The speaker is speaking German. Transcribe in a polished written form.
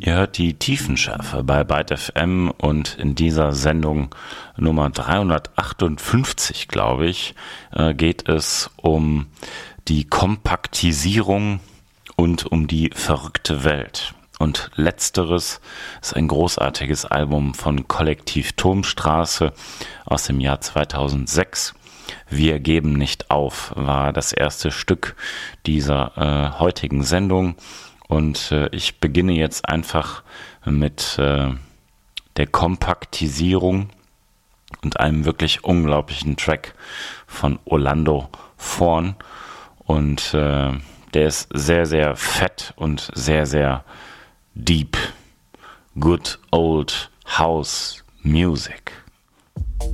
Ihr hört die Tiefenschärfe bei Byte FM und in dieser Sendung Nummer 358, glaube ich, geht es um die Kompaktisierung und um die verrückte Welt. Und letzteres ist ein großartiges Album von Kollektiv Turmstraße aus dem Jahr 2006. Wir geben nicht auf war das erste Stück dieser heutigen Sendung. Und ich beginne jetzt einfach mit der Kompaktisierung und einem wirklich unglaublichen Track von Orlando Thorn. Und der ist sehr, sehr fett und sehr, sehr deep. Good old house music.